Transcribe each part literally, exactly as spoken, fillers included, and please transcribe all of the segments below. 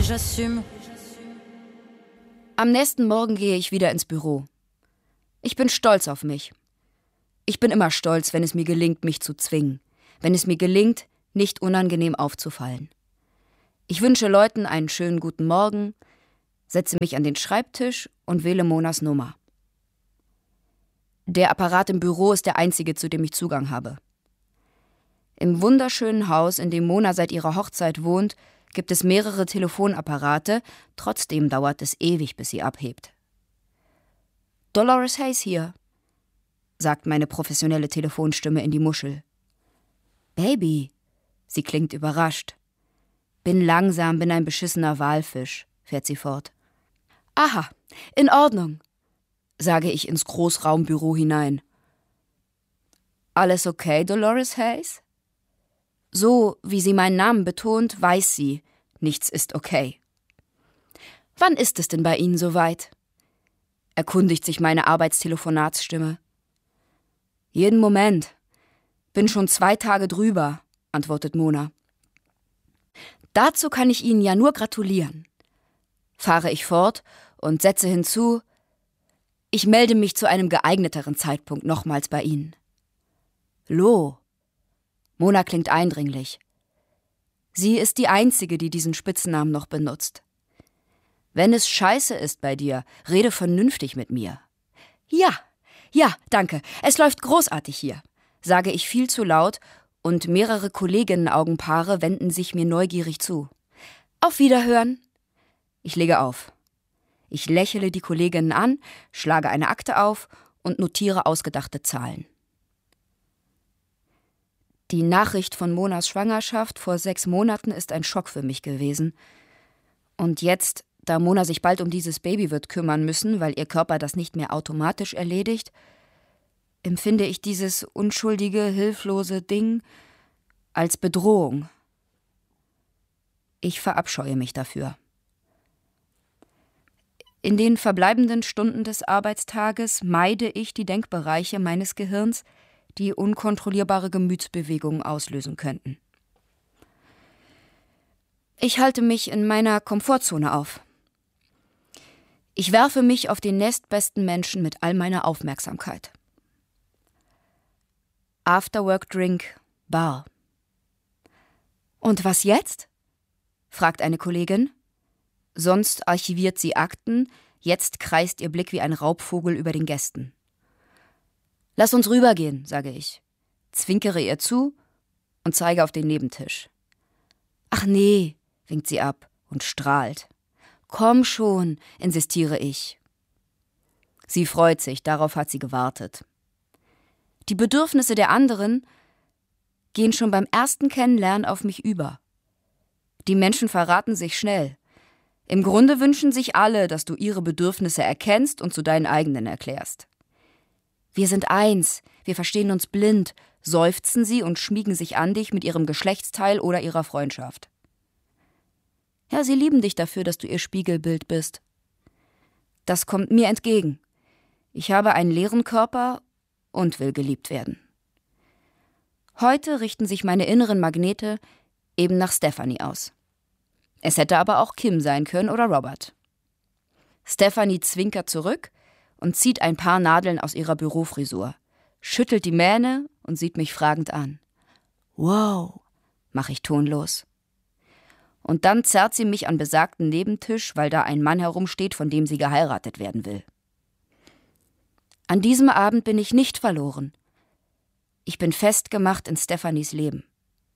j'assume. Am nächsten Morgen gehe ich wieder ins Büro. Ich bin stolz auf mich. Ich bin immer stolz, wenn es mir gelingt, mich zu zwingen. Wenn es mir gelingt, nicht unangenehm aufzufallen. Ich wünsche Leuten einen schönen guten Morgen, setze mich an den Schreibtisch und wähle Monas Nummer. Der Apparat im Büro ist der einzige, zu dem ich Zugang habe. Im wunderschönen Haus, in dem Mona seit ihrer Hochzeit wohnt, gibt es mehrere Telefonapparate, trotzdem dauert es ewig, bis sie abhebt. Dolores Hayes hier, sagt meine professionelle Telefonstimme in die Muschel. Baby, sie klingt überrascht. Bin langsam, bin ein beschissener Walfisch, fährt sie fort. Aha, in Ordnung, sage ich ins Großraumbüro hinein. Alles okay, Dolores Hayes? So, wie sie meinen Namen betont, weiß sie, nichts ist okay. Wann ist es denn bei Ihnen soweit? Erkundigt sich meine Arbeitstelefonatsstimme. Jeden Moment. Bin schon zwei Tage drüber, antwortet Mona. Dazu kann ich Ihnen ja nur gratulieren. Fahre ich fort und setze hinzu, ich melde mich zu einem geeigneteren Zeitpunkt nochmals bei Ihnen. Lo. Mona klingt eindringlich. Sie ist die Einzige, die diesen Spitznamen noch benutzt. Wenn es scheiße ist bei dir, rede vernünftig mit mir. Ja, ja, danke, es läuft großartig hier, sage ich viel zu laut und mehrere Kolleginnen-Augenpaare wenden sich mir neugierig zu. Auf Wiederhören. Ich lege auf. Ich lächle die Kolleginnen an, schlage eine Akte auf und notiere ausgedachte Zahlen. Die Nachricht von Monas Schwangerschaft vor sechs Monaten ist ein Schock für mich gewesen. Und jetzt, da Mona sich bald um dieses Baby wird kümmern müssen, weil ihr Körper das nicht mehr automatisch erledigt, empfinde ich dieses unschuldige, hilflose Ding als Bedrohung. Ich verabscheue mich dafür. In den verbleibenden Stunden des Arbeitstages meide ich die Denkbereiche meines Gehirns, die unkontrollierbare Gemütsbewegungen auslösen könnten. Ich halte mich in meiner Komfortzone auf. Ich werfe mich auf den nächstbesten Menschen mit all meiner Aufmerksamkeit. Afterwork-Drink, Bar. Und was jetzt? Fragt eine Kollegin. Sonst archiviert sie Akten, jetzt kreist ihr Blick wie ein Raubvogel über den Gästen. Lass uns rübergehen, sage ich, zwinkere ihr zu und zeige auf den Nebentisch. Ach nee, winkt sie ab und strahlt. Komm schon, insistiere ich. Sie freut sich, darauf hat sie gewartet. Die Bedürfnisse der anderen gehen schon beim ersten Kennenlernen auf mich über. Die Menschen verraten sich schnell. Im Grunde wünschen sich alle, dass du ihre Bedürfnisse erkennst und zu deinen eigenen erklärst. Wir sind eins, wir verstehen uns blind, seufzen sie und schmiegen sich an dich mit ihrem Geschlechtsteil oder ihrer Freundschaft. Ja, sie lieben dich dafür, dass du ihr Spiegelbild bist. Das kommt mir entgegen. Ich habe einen leeren Körper und will geliebt werden. Heute richten sich meine inneren Magnete eben nach Stephanie aus. Es hätte aber auch Kim sein können oder Robert. Stephanie zwinkert zurück und zieht ein paar Nadeln aus ihrer Bürofrisur, schüttelt die Mähne und sieht mich fragend an. Wow, mache ich tonlos. Und dann zerrt sie mich an besagten Nebentisch, weil da ein Mann herumsteht, von dem sie geheiratet werden will. An diesem Abend bin ich nicht verloren. Ich bin festgemacht in Stephanies Leben.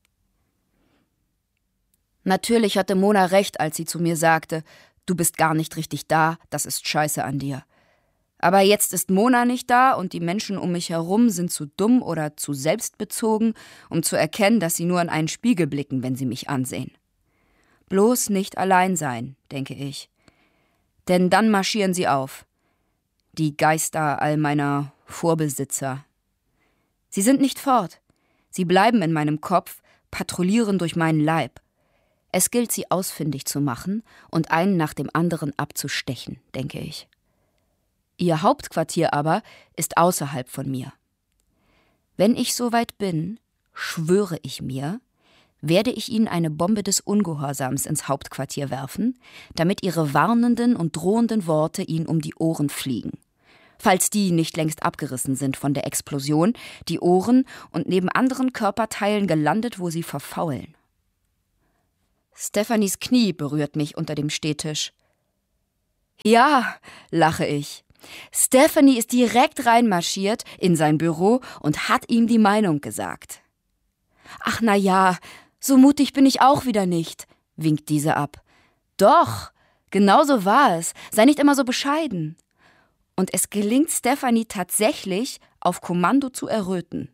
Natürlich hatte Mona recht, als sie zu mir sagte, du bist gar nicht richtig da, das ist scheiße an dir. Aber jetzt ist Mona nicht da und die Menschen um mich herum sind zu dumm oder zu selbstbezogen, um zu erkennen, dass sie nur in einen Spiegel blicken, wenn sie mich ansehen. Bloß nicht allein sein, denke ich. Denn dann marschieren sie auf. Die Geister all meiner Vorbesitzer. Sie sind nicht fort. Sie bleiben in meinem Kopf, patrouillieren durch meinen Leib. Es gilt, sie ausfindig zu machen und einen nach dem anderen abzustechen, denke ich. Ihr Hauptquartier aber ist außerhalb von mir. Wenn ich soweit bin, schwöre ich mir, werde ich ihnen eine Bombe des Ungehorsams ins Hauptquartier werfen, damit ihre warnenden und drohenden Worte ihnen um die Ohren fliegen. Falls die nicht längst abgerissen sind von der Explosion, die Ohren und neben anderen Körperteilen gelandet, wo sie verfaulen. Stephanies Knie berührt mich unter dem Stehtisch. Ja, lache ich. Stephanie ist direkt reinmarschiert in sein Büro und hat ihm die Meinung gesagt. Ach na ja, so mutig bin ich auch wieder nicht, winkt diese ab. Doch, genau so war es. Sei nicht immer so bescheiden. Und es gelingt Stephanie tatsächlich, auf Kommando zu erröten.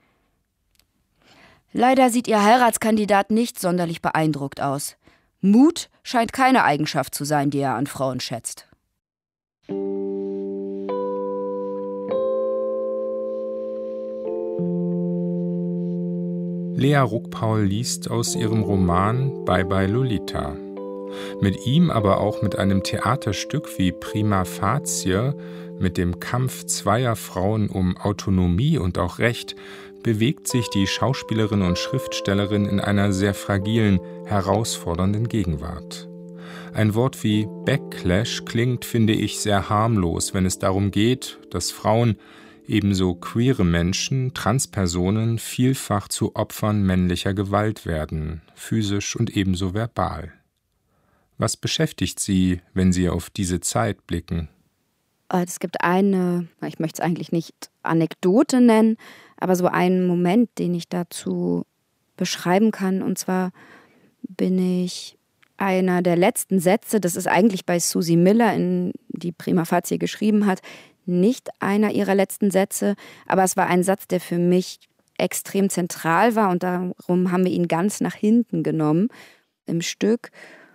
Leider sieht ihr Heiratskandidat nicht sonderlich beeindruckt aus. Mut scheint keine Eigenschaft zu sein, die er an Frauen schätzt. Lea Ruckpaul liest aus ihrem Roman Bye Bye Lolita. Mit ihm, aber auch mit einem Theaterstück wie Prima Facie, mit dem Kampf zweier Frauen um Autonomie und auch Recht, bewegt sich die Schauspielerin und Schriftstellerin in einer sehr fragilen, herausfordernden Gegenwart. Ein Wort wie Backlash klingt, finde ich, sehr harmlos, wenn es darum geht, dass Frauen, ebenso queere Menschen, Transpersonen, vielfach zu Opfern männlicher Gewalt werden, physisch und ebenso verbal. Was beschäftigt Sie, wenn Sie auf diese Zeit blicken? Es gibt eine, ich möchte es eigentlich nicht Anekdote nennen, aber so einen Moment, den ich dazu beschreiben kann. Und zwar bin ich einer der letzten Sätze, das ist eigentlich bei Susie Miller, in die Prima Facie geschrieben hat, nicht einer ihrer letzten Sätze, aber es war ein Satz, der für mich extrem zentral war und darum haben wir ihn ganz nach hinten genommen im Stück.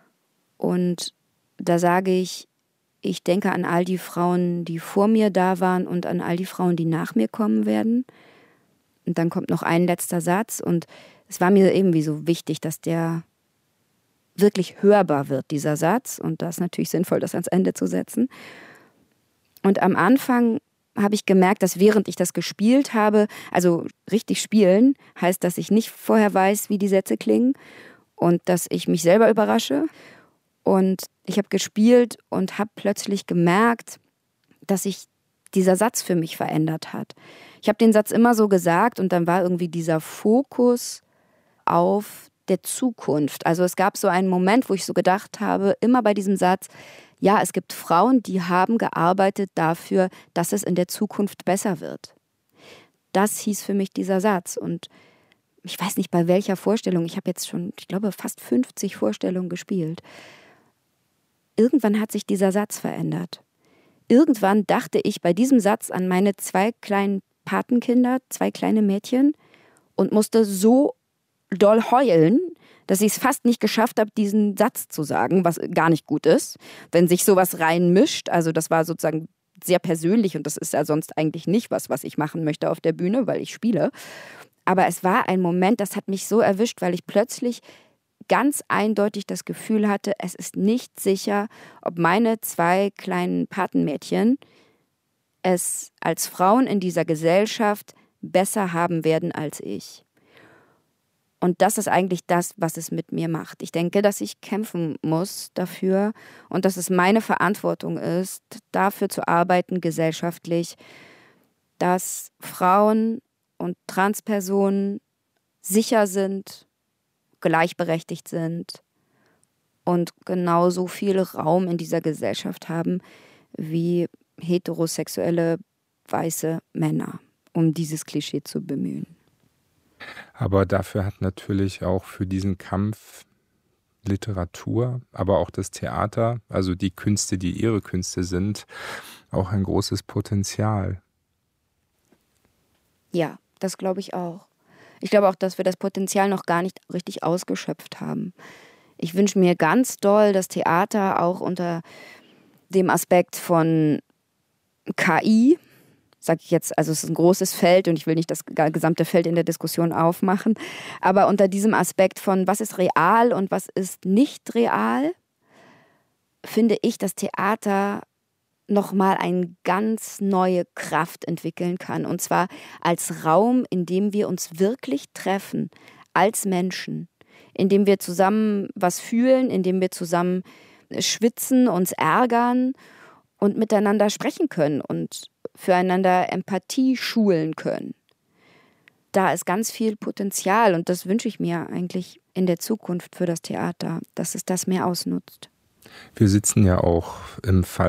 Und da sage ich, ich denke an all die Frauen, die vor mir da waren und an all die Frauen, die nach mir kommen werden. Und dann kommt noch ein letzter Satz und es war mir irgendwie so wichtig, dass der wirklich hörbar wird, dieser Satz. Und das ist natürlich sinnvoll, das ans Ende zu setzen. Und am Anfang habe ich gemerkt, dass während ich das gespielt habe, also richtig spielen, heißt, dass ich nicht vorher weiß, wie die Sätze klingen und dass ich mich selber überrasche. Und ich habe gespielt und habe plötzlich gemerkt, dass sich dieser Satz für mich verändert hat. Ich habe den Satz immer so gesagt und dann war irgendwie dieser Fokus auf der Zukunft. Also es gab so einen Moment, wo ich so gedacht habe, immer bei diesem Satz, ja, es gibt Frauen, die haben gearbeitet dafür, dass es in der Zukunft besser wird. Das hieß für mich dieser Satz. Und ich weiß nicht, bei welcher Vorstellung, ich habe jetzt schon, ich glaube, fast fünfzig Vorstellungen gespielt. Irgendwann hat sich dieser Satz verändert. Irgendwann dachte ich bei diesem Satz an meine zwei kleinen Patenkinder, zwei kleine Mädchen und musste so doll heulen, dass ich es fast nicht geschafft habe, diesen Satz zu sagen, was gar nicht gut ist, wenn sich sowas reinmischt. Also das war sozusagen sehr persönlich und das ist ja sonst eigentlich nicht was, was ich machen möchte auf der Bühne, weil ich spiele. Aber es war ein Moment, das hat mich so erwischt, weil ich plötzlich ganz eindeutig das Gefühl hatte, es ist nicht sicher, ob meine zwei kleinen Patenmädchen es als Frauen in dieser Gesellschaft besser haben werden als ich. Und das ist eigentlich das, was es mit mir macht. Ich denke, dass ich kämpfen muss dafür und dass es meine Verantwortung ist, dafür zu arbeiten, gesellschaftlich, dass Frauen und Transpersonen sicher sind, gleichberechtigt sind und genauso viel Raum in dieser Gesellschaft haben wie heterosexuelle weiße Männer, um dieses Klischee zu bemühen. Aber dafür hat natürlich auch für diesen Kampf Literatur, aber auch das Theater, also die Künste, die ihre Künste sind, auch ein großes Potenzial. Ja, das glaube ich auch. Ich glaube auch, dass wir das Potenzial noch gar nicht richtig ausgeschöpft haben. Ich wünsche mir ganz doll, dass Theater auch unter dem Aspekt von K I, sage ich jetzt, also es ist ein großes Feld und ich will nicht das gesamte Feld in der Diskussion aufmachen, aber unter diesem Aspekt von was ist real und was ist nicht real, finde ich, dass Theater nochmal eine ganz neue Kraft entwickeln kann. Und zwar als Raum, in dem wir uns wirklich treffen, als Menschen. indem wir zusammen was fühlen, indem wir zusammen schwitzen, uns ärgern und miteinander sprechen können und füreinander Empathie schulen können. Da ist ganz viel Potenzial und das wünsche ich mir eigentlich in der Zukunft für das Theater, dass es das mehr ausnutzt. Wir sitzen ja auch im Fall